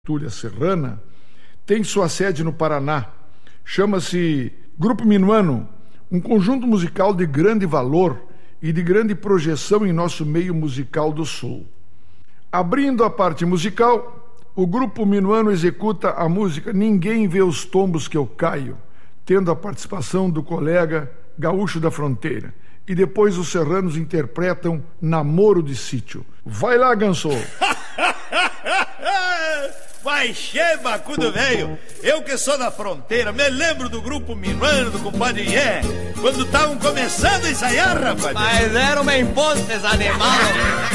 Túlia Serrana, tem sua sede no Paraná. Chama-se Grupo Minuano, um conjunto musical de grande valor e de grande projeção em nosso meio musical do Sul. Abrindo a parte musical, o Grupo Minuano executa a música Ninguém Vê os Tombos que Eu Caio, tendo a participação do colega Gaúcho da Fronteira. E depois os serranos interpretam Namoro de Sítio. Vai lá, Ganso! Vai, bacudo velho! Eu que sou da fronteira, me lembro do Grupo Minuano, do compadre Ié, quando estavam começando a ensaiar, rapaz! Mas era uma impostes, animal!